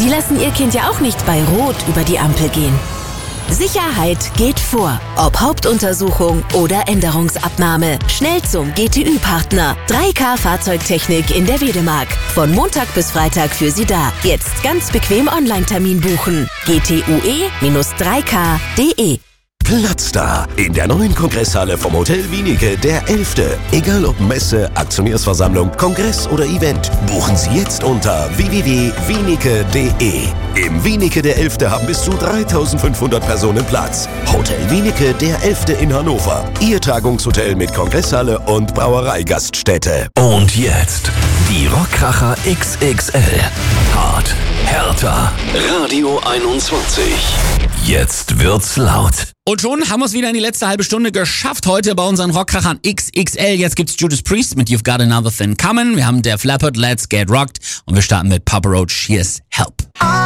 Sie lassen Ihr Kind ja auch nicht bei Rot über die Ampel gehen. Sicherheit geht vor. Ob Hauptuntersuchung oder Änderungsabnahme. Schnell zum GTÜ-Partner. 3K Fahrzeugtechnik in der Wedemark. Von Montag bis Freitag für Sie da. Jetzt ganz bequem Online-Termin buchen. gtue-3k.de. Platzstar in der neuen Kongresshalle vom Hotel Wienicke, der 11. Egal ob Messe, Aktionärsversammlung, Kongress oder Event, buchen Sie jetzt unter www.wienicke.de. Im Wienicke der 11. haben bis zu 3500 Personen Platz. Hotel Wienicke der 11. in Hannover. Ihr Tagungshotel mit Kongresshalle und Brauereigaststätte. Und jetzt die Rockkracher XXL. Hart, härter. Radio 21. Jetzt wird's laut. Und schon haben wir es wieder in die letzte halbe Stunde geschafft. Heute bei unseren Rockkrachern XXL. Jetzt gibt's Judas Priest mit You've Got Another Thing Coming. Wir haben Def Leppard, Let's Get Rocked. Und wir starten mit Papa Roach, Here's Help.